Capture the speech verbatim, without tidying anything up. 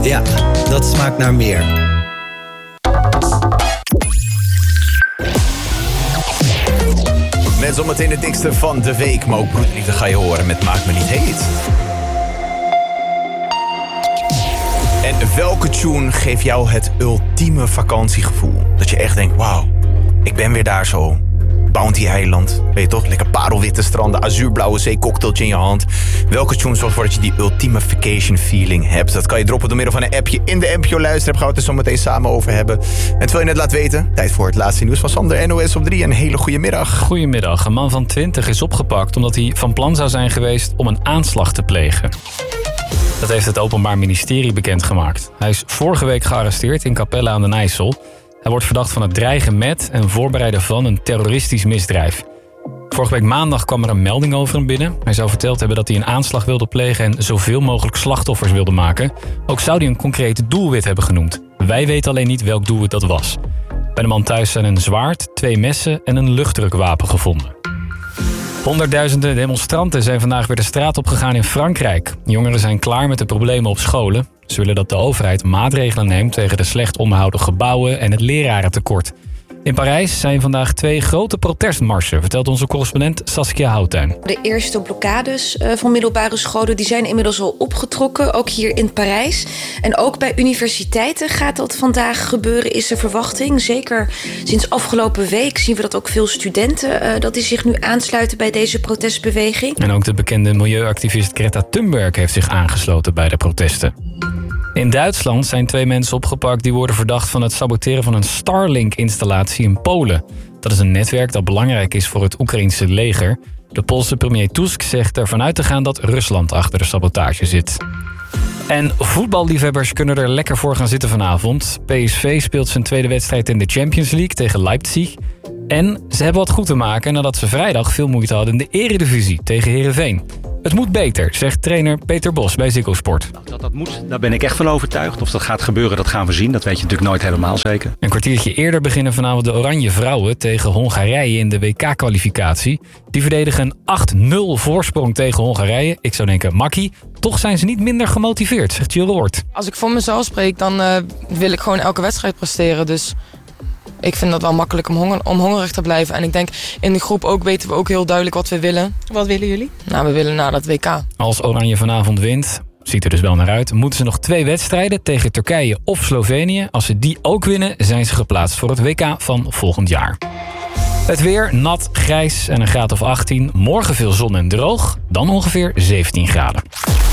Ja, dat smaakt naar meer. Met zometeen het dikste van de week. Maar ook broederliefde ga je horen met Maak Me Niet Heet. En welke tune geeft jou het ultieme vakantiegevoel? Dat je echt denkt, wauw, ik ben weer daar zo. Bounty-eiland, weet je toch? Lekker parelwitte stranden, azuurblauwe zee, cocktailtje in je hand. Welke tune zorgt ervoor dat je die ultieme vacation feeling hebt? Dat kan je droppen door middel van een appje in de N P O Luister-app. Gaan we het er zo meteen samen over hebben. En terwijl je het laat weten, tijd voor het laatste nieuws van Sander, N O S op drie. Een hele goede middag. Goedemiddag. Een man van twintig is opgepakt omdat hij van plan zou zijn geweest om een aanslag te plegen. Dat heeft het Openbaar Ministerie bekendgemaakt. Hij is vorige week gearresteerd in Capelle aan den IJssel. Hij wordt verdacht van het dreigen met en voorbereiden van een terroristisch misdrijf. Vorige week maandag kwam er een melding over hem binnen. Hij zou verteld hebben dat hij een aanslag wilde plegen en zoveel mogelijk slachtoffers wilde maken. Ook zou hij een concreet doelwit hebben genoemd. Wij weten alleen niet welk doelwit dat was. Bij de man thuis zijn een zwaard, twee messen en een luchtdrukwapen gevonden. Honderdduizenden demonstranten zijn vandaag weer de straat opgegaan in Frankrijk. Jongeren zijn klaar met de problemen op scholen. Ze willen dat de overheid maatregelen neemt tegen de slecht onderhouden gebouwen en het lerarentekort. In Parijs zijn vandaag twee grote protestmarsen, vertelt onze correspondent Saskia Houttuin. De eerste blokkades van middelbare scholen die zijn inmiddels al opgetrokken, ook hier in Parijs. En ook bij universiteiten gaat dat vandaag gebeuren, is de verwachting. Zeker sinds afgelopen week zien we dat ook veel studenten uh, dat die zich nu aansluiten bij deze protestbeweging. En ook de bekende milieuactivist Greta Thunberg heeft zich aangesloten bij de protesten. In Duitsland zijn twee mensen opgepakt die worden verdacht van het saboteren van een Starlink-installatie in Polen. Dat is een netwerk dat belangrijk is voor het Oekraïense leger. De Poolse premier Tusk zegt ervan uit te gaan dat Rusland achter de sabotage zit. En voetballiefhebbers kunnen er lekker voor gaan zitten vanavond. P S V speelt zijn tweede wedstrijd in de Champions League tegen Leipzig. En ze hebben wat goed te maken nadat ze vrijdag veel moeite hadden in de Eredivisie tegen Heerenveen. Het moet beter, zegt trainer Peter Bos bij Ziggo Sport. Dat dat moet, daar ben ik echt van overtuigd. Of dat gaat gebeuren, dat gaan we zien. Dat weet je natuurlijk nooit helemaal zeker. Een kwartiertje eerder beginnen vanavond de Oranje Vrouwen tegen Hongarije in de W K-kwalificatie. Die verdedigen een acht nul voorsprong tegen Hongarije. Ik zou denken, makkie. Toch zijn ze niet minder gemotiveerd, zegt Jill Oort. Als ik voor mezelf spreek, dan uh, wil ik gewoon elke wedstrijd presteren. Dus ik vind dat wel makkelijk om, honger, om hongerig te blijven. En ik denk, in de groep ook weten we ook heel duidelijk wat we willen. Wat willen jullie? Nou, we willen naar dat W K. Als Oranje vanavond wint, ziet er dus wel naar uit, moeten ze nog twee wedstrijden tegen Turkije of Slovenië. Als ze die ook winnen, zijn ze geplaatst voor het W K van volgend jaar. Het weer, nat, grijs en een graad of achttien. Morgen veel zon en droog, dan ongeveer zeventien graden.